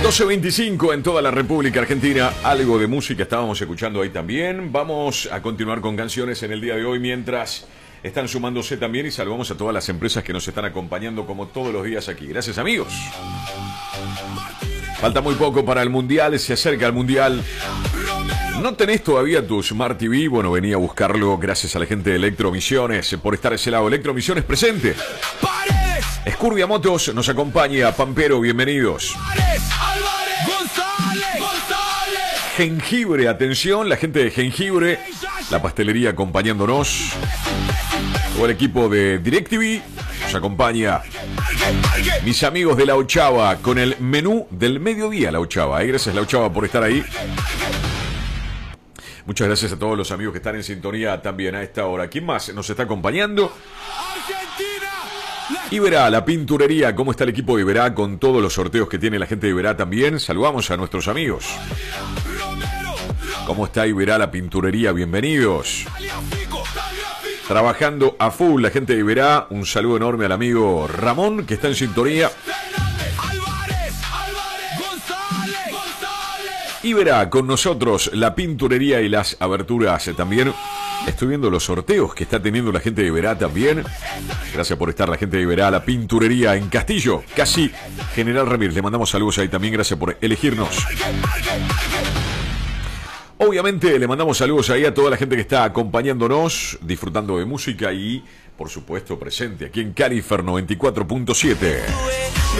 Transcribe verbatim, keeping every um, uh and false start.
doce veinticinco en toda la República Argentina. Algo de música estábamos escuchando ahí también. Vamos a continuar con canciones en el día de hoy mientras están sumándose también, y saludamos a todas las empresas que nos están acompañando como todos los días aquí. Gracias, amigos. Falta muy poco para el Mundial, se acerca el Mundial. ¿No tenés todavía tu Smart T V? Bueno, venía a buscarlo gracias a la gente de Electromisiones por estar a ese lado. Electromisiones presente. Escurdia Motos nos acompaña. Pampero, bienvenidos. Jengibre, atención, la gente de Jengibre, la pastelería acompañándonos. Todo el equipo de DirecTV nos acompaña. Mis amigos de La Ochava con el menú del mediodía, La Ochava. ¿eh? Gracias, La Ochava, por estar ahí. Muchas gracias a todos los amigos que están en sintonía también a esta hora. ¿Quién más nos está acompañando? Iberá, la pinturería. ¿Cómo está el equipo de Iberá con todos los sorteos que tiene la gente de Iberá también? Saludamos a nuestros amigos. ¿Cómo está Iberá, la pinturería? Bienvenidos. Trabajando a full la gente de Iberá. Un saludo enorme al amigo Ramón, que está en sintonía. Iberá con nosotros, la pinturería y las aberturas también. Estoy viendo los sorteos que está teniendo la gente de Iberá también. Gracias por estar la gente de Iberá, la pinturería en Castillo, casi General Ramírez. Le mandamos saludos ahí también, gracias por elegirnos. Obviamente le mandamos saludos ahí a toda la gente que está acompañándonos, disfrutando de música y, por supuesto, presente aquí en Califer noventa y cuatro punto siete.